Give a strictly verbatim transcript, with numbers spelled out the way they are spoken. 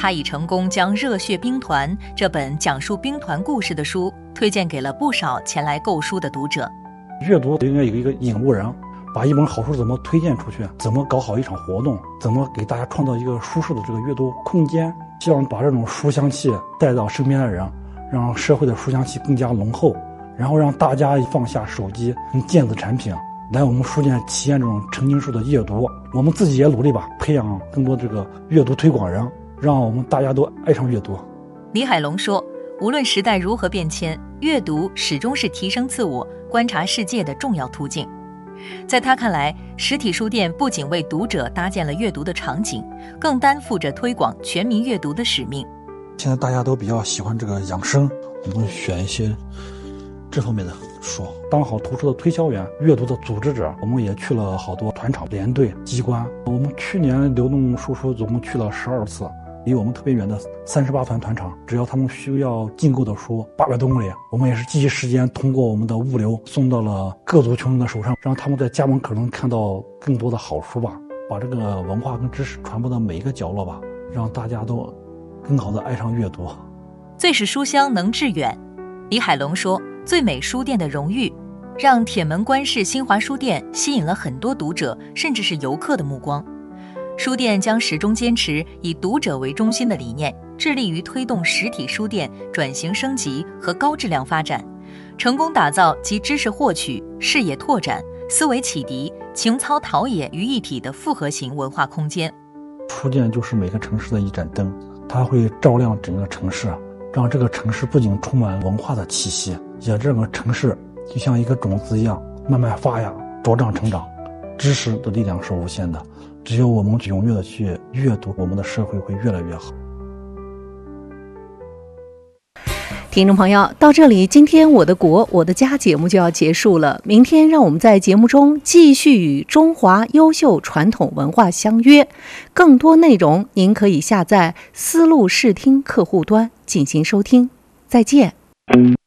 他已成功将《热血兵团》这本讲述兵团故事的书推荐给了不少前来购书的读者。 阅读应该有一个引路人，把一本好书怎么推荐出去，怎么搞好一场活动，怎么给大家创造一个舒适的这个阅读空间，希望把这种书香气带到身边的人，让社会的书香气更加浓厚，然后让大家放下手机跟电子产品，来我们书店体验这种沉浸式的阅读。我们自己也努力吧，培养更多这个阅读推广人，让我们大家都爱上阅读。 李海龙说，无论时代如何变迁，阅读始终是提升自我、观察世界的重要途径。在他看来，实体书店不仅为读者搭建了阅读的场景，更担负着推广全民阅读的使命。 现在大家都比较喜欢这个养生，我们选一些这方面的书，当好图书的推销员、阅读的组织者。我们也去了好多团场、连队、机关。我们去年流动书书总共去了十二次，离我们特别远的三十八团团场，只要他们需要进购的书八百多公里，我们也是第一时间通过我们的物流送到了各族穷人的手上，让他们在家门口能看到更多的好书吧，把这个文化跟知识传播到每一个角落吧，让大家都更好的爱上阅读。 最是书香能致远。李海龙说，最美书店的荣誉让铁门关市新华书店吸引了很多读者甚至是游客的目光。书店将始终坚持以读者为中心的理念，致力于推动实体书店转型升级和高质量发展，成功打造集知识获取、视野拓展、思维启迪、情操陶冶于一体的复合型文化空间。 书店就是每个城市的一盏灯，它会照亮整个城市，让这个城市不仅充满文化的气息，也这个城市就像一个种子一样慢慢发芽茁壮成长。知识的力量是无限的，只有我们踊跃的去阅读，我们的社会会越来越好。 听众朋友，到这里今天我的国我的家节目就要结束了，明天让我们在节目中继续与中华优秀传统文化相约。更多内容您可以下载思路视听客户端进行收听。再见。